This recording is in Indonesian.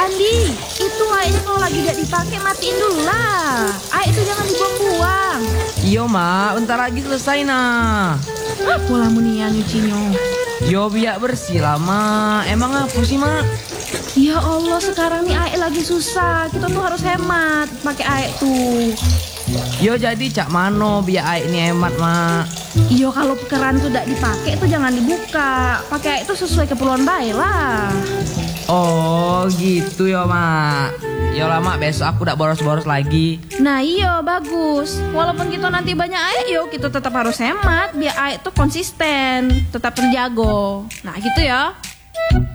Andi, itu airnya kalau lagi gak dipakai matiin dulu lah. Air itu jangan dibuang-buang. Iyo mak, bentar lagi selesai nah. Pola munian nyucinya. Yo biar bersih lah mak. Emang apa sih mak? Ya Allah, sekarang nih air lagi susah. Kita tuh harus hemat pakai air tuh. Yo jadi cak mano biar air ini hemat mak. Iyo kalau keran tuh gak dipakai tuh jangan dibuka. Pakai air itu sesuai keperluan baik lah. Oh gitu ya mak. Yo lah mak, besok aku udah boros-boros lagi. Nah iyo bagus. Walaupun kita nanti banyak air, yo kita tetap harus hemat biar air tuh konsisten, tetap terjaga. Nah gitu ya.